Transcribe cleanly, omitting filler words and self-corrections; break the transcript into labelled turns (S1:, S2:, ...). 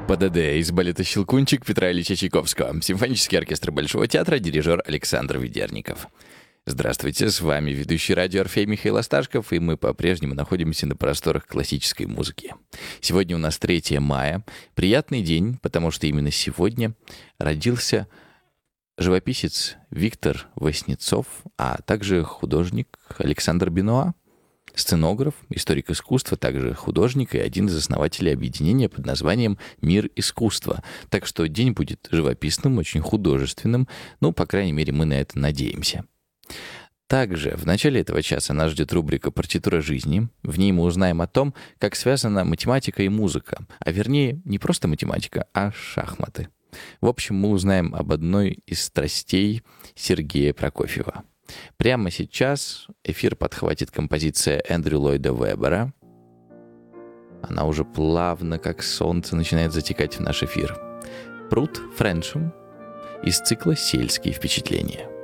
S1: ПДД из балета «Щелкунчик» Петра Ильича Чайковского. Симфонический оркестр Большого театра, дирижер Александр Ведерников. Здравствуйте, с вами ведущий радио Орфей Михаил Осташков, и мы по-прежнему находимся на просторах классической музыки. Сегодня у нас 3 мая. Приятный день, потому что именно сегодня родился живописец Виктор Васнецов, а также художник Александр Бенуа, сценограф, историк искусства, также художник и один из основателей объединения под названием «Мир искусства». Так что день будет живописным, очень художественным, по крайней мере, мы на это надеемся. Также в начале этого часа нас ждет рубрика «Партитура жизни». В ней мы узнаем о том, как связана математика и музыка, а вернее, не просто математика, а шахматы. В общем, мы узнаем об одной из страстей Сергея Прокофьева. Прямо сейчас эфир подхватит композиция Эндрю Ллойда Вебера. Она уже плавно, как солнце, начинает затекать в наш эфир. Пруд Френшем из цикла «Сельские впечатления».